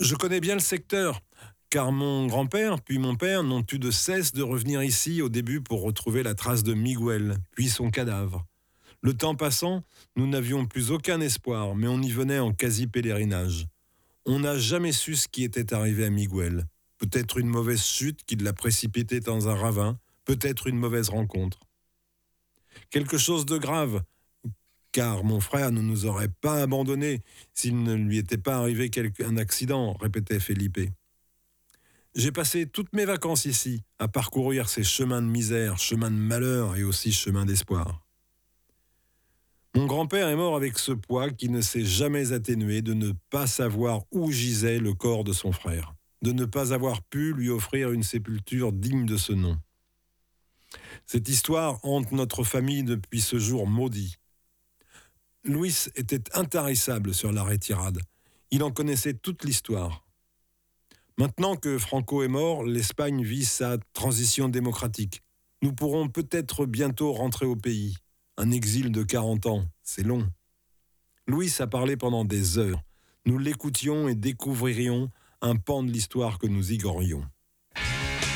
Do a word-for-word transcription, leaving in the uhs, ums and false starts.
Je connais bien le secteur, car mon grand-père puis mon père n'ont eu de cesse de revenir ici au début pour retrouver la trace de Miguel, puis son cadavre. Le temps passant, nous n'avions plus aucun espoir, mais on y venait en quasi-pèlerinage. On n'a jamais su ce qui était arrivé à Miguel. Peut-être une mauvaise chute qui l'a précipité dans un ravin, peut-être une mauvaise rencontre. Quelque chose de grave, car mon frère ne nous aurait pas abandonnés s'il ne lui était pas arrivé quelque, un accident, répétait Felipe. J'ai passé toutes mes vacances ici, à parcourir ces chemins de misère, chemins de malheur et aussi chemins d'espoir. Mon grand-père est mort avec ce poids qui ne s'est jamais atténué de ne pas savoir où gisait le corps de son frère, de ne pas avoir pu lui offrir une sépulture digne de ce nom. Cette histoire hante notre famille depuis ce jour maudit. Luis était intarissable sur la retirade. Il en connaissait toute l'histoire. Maintenant que Franco est mort, l'Espagne vit sa transition démocratique. Nous pourrons peut-être bientôt rentrer au pays. Un exil de quarante ans, c'est long. Luis a parlé pendant des heures. Nous l'écoutions et découvririons un pan de l'histoire que nous ignorions.